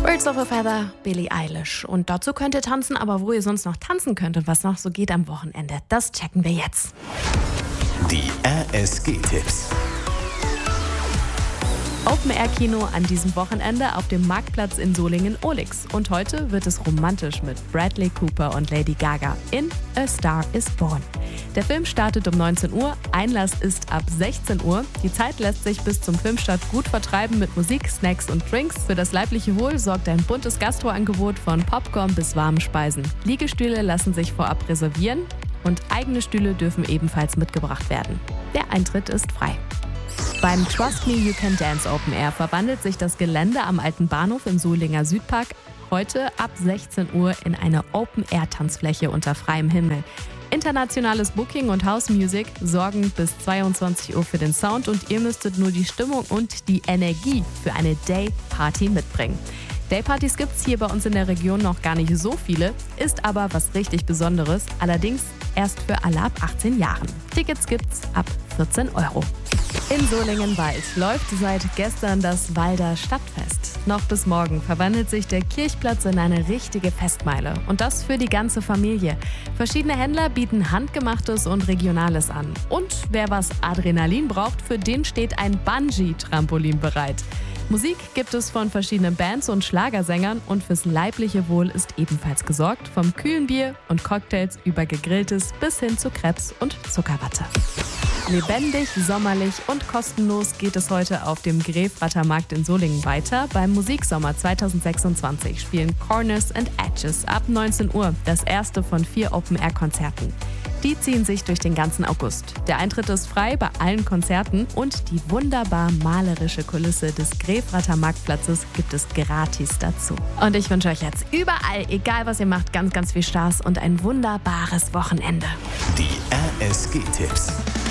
Birds of a Feather, Billie Eilish. Und dazu könnt ihr tanzen, aber wo ihr sonst noch tanzen könnt und was noch so geht am Wochenende, das checken wir jetzt. Die RSG-Tipps. Open-Air-Kino an diesem Wochenende auf dem Marktplatz in Solingen-Ohlix. Und heute wird es romantisch mit Bradley Cooper und Lady Gaga in A Star is Born. Der Film startet um 19 Uhr, Einlass ist ab 16 Uhr. Die Zeit lässt sich bis zum Filmstart gut vertreiben mit Musik, Snacks und Drinks. Für das leibliche Wohl sorgt ein buntes Gastroangebot von Popcorn bis warmen Speisen. Liegestühle lassen sich vorab reservieren und eigene Stühle dürfen ebenfalls mitgebracht werden. Der Eintritt ist frei. Beim Trust Me You Can Dance Open Air verwandelt sich das Gelände am Alten Bahnhof im Solinger Südpark heute ab 16 Uhr in eine Open-Air-Tanzfläche unter freiem Himmel. Internationales Booking und House Music sorgen bis 22 Uhr für den Sound und ihr müsstet nur die Stimmung und die Energie für eine Day-Party mitbringen. Daypartys gibt's hier bei uns in der Region noch gar nicht so viele, ist aber was richtig Besonderes, allerdings erst für alle ab 18 Jahren. Tickets gibt's ab 14 €. In Solingen-Wald läuft seit gestern das Walder Stadtfest. Noch bis morgen verwandelt sich der Kirchplatz in eine richtige Festmeile. Und das für die ganze Familie. Verschiedene Händler bieten Handgemachtes und Regionales an. Und wer was Adrenalin braucht, für den steht ein Bungee-Trampolin bereit. Musik gibt es von verschiedenen Bands und Schlagersängern und fürs leibliche Wohl ist ebenfalls gesorgt, vom kühlen Bier und Cocktails über Gegrilltes bis hin zu Crepes und Zuckerwatte. Lebendig, sommerlich und kostenlos geht es heute auf dem Grefrater Markt in Solingen weiter. Beim Musiksommer 2026 spielen Corners and Edges ab 19 Uhr, das erste von 4 Open-Air-Konzerten. Die ziehen sich durch den ganzen August. Der Eintritt ist frei bei allen Konzerten und die wunderbar malerische Kulisse des Grefrater Marktplatzes gibt es gratis dazu. Und ich wünsche euch jetzt überall, egal was ihr macht, ganz, ganz viel Spaß und ein wunderbares Wochenende. Die RSG-Tipps.